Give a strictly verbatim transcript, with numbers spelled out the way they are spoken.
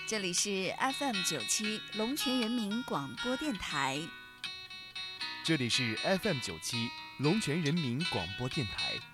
这里是 F M 九七龙泉人民广播电台。 这里是 F M 九七龙泉人民广播电台。